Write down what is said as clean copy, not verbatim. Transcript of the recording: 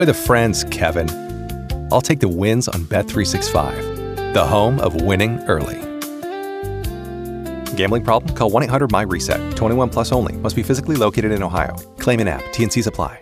With a friend's Kevin. I'll take the wins on Bet365, the home of winning early. Gambling problem? Call 1-800-MY-RESET. 21 plus only. Must be physically located in Ohio. Claim in app. T&Cs apply.